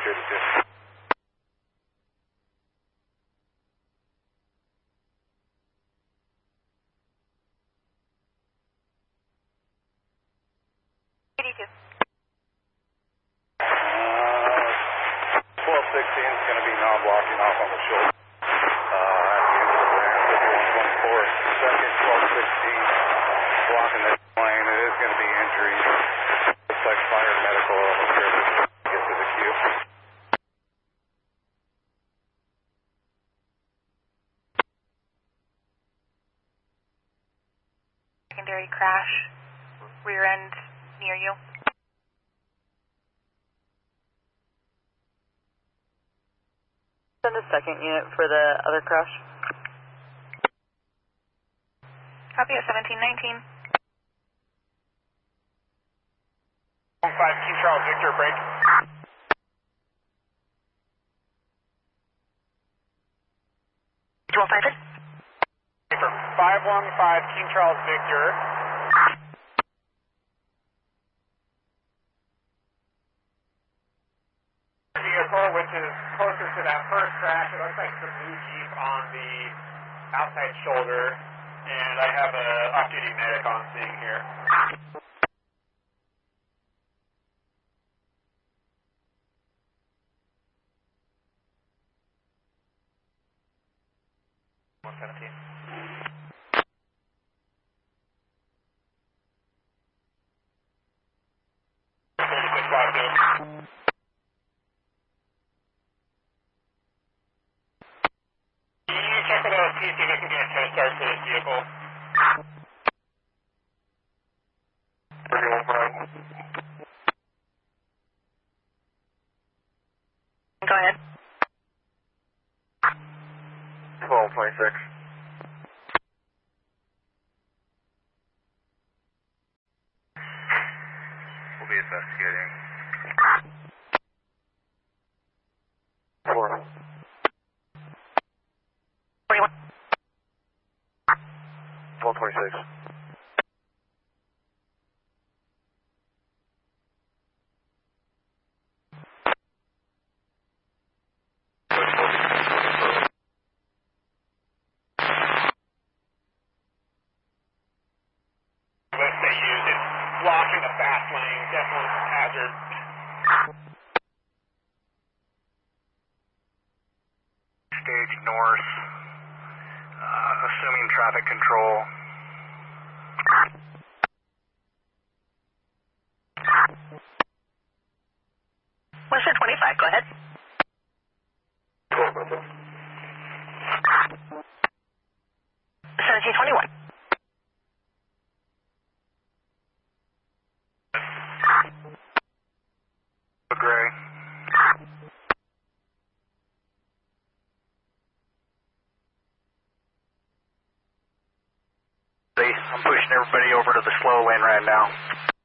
232. Is going to be non-blocking off on the shoulder. At the end of the ramp, 124. Second, 1216, blocking that plane. It is going to be injuries. Looks like fire and medical service to get to the queue. Secondary crash, rear end near you. Send a second unit for the other crash. Copy at 1719. 5 King Charles Victor, break. Dual sided. 515 King Charles Victor. Vehicle, which is closer to that first crash. It looks like it's a blue Jeep on the outside shoulder, and I have a off-duty medic on scene here. Check with OSP, see if I can get a tow start for this vehicle. 31.5. Go ahead. 1226. We'll be investigating. 4. 41. 1226. List they use is blocking the fast lane, definitely hazard. Stage north, assuming traffic control. Western 25, go ahead. 1721. Gray. I'm pushing everybody over to the slow lane right now.